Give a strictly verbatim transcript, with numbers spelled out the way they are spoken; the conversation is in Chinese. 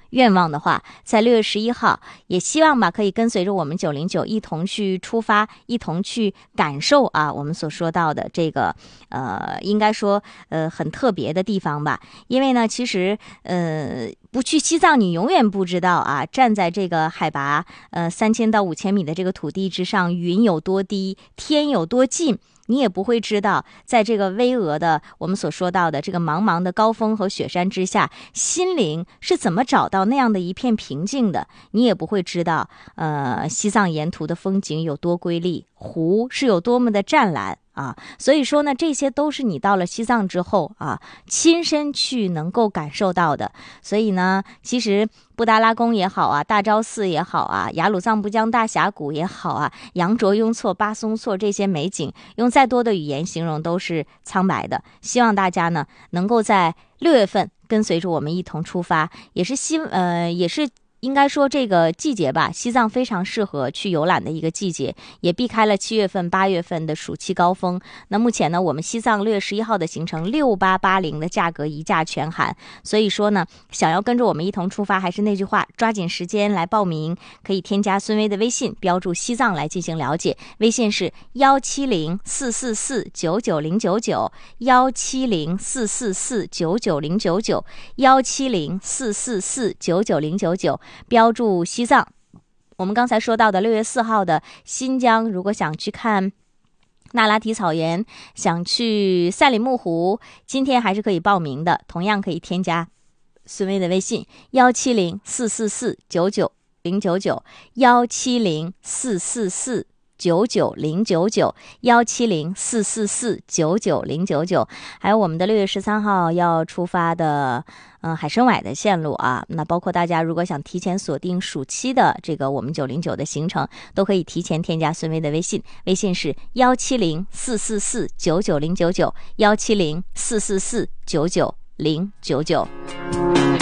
愿望的话，在六月十一号，也希望吧可以跟随着我们九零九一同去出发，一同去感受啊我们所说到的这个呃，应该说呃很特别的地方吧。因为呢，其实呃不去西藏，你永远不知道啊，站在这个海拔呃三千到五千米的这个土地之上，云有多低，天有多近。你也不会知道，在这个巍峨的我们所说到的这个茫茫的高峰和雪山之下，心灵是怎么找到那样的一片平静的。你也不会知道，呃，西藏沿途的风景有多瑰丽，湖是有多么的湛蓝啊。所以说呢，这些都是你到了西藏之后啊，亲身去能够感受到的。所以呢，其实布达拉宫也好啊，大昭寺也好啊，雅鲁藏布江大峡谷也好啊，羊卓雍措、巴松措这些美景，用再多的语言形容都是苍白的。希望大家呢能够在六月份跟随着我们一同出发，也是希呃也是。应该说这个季节吧，西藏非常适合去游览的一个季节，也避开了七月份、八月份的暑期高峰。那目前呢，我们西藏六月十一号的行程六八八零的价格一价全含，所以说呢，想要跟着我们一同出发，还是那句话，抓紧时间来报名，可以添加孙薇的微信，标注西藏来进行了解。微信是幺七零四四四九九零九九幺七零四四四九九零九九幺七零四四四九九零九九。标注西藏。我们刚才说到的六月四号的新疆，如果想去看那拉提草原，想去赛里木湖，今天还是可以报名的，同样可以添加孙薇的微信幺七零四四四九九零九九幺七零四四四九九零九九幺七零四四四九九零九九，还有我们的六月十三号要出发的嗯、呃，海参崴的线路啊，那包括大家如果想提前锁定暑期的这个我们九零九的行程，都可以提前添加孙薇的微信，微信是幺七零四四四九九零九九幺七零四四四九九零九九。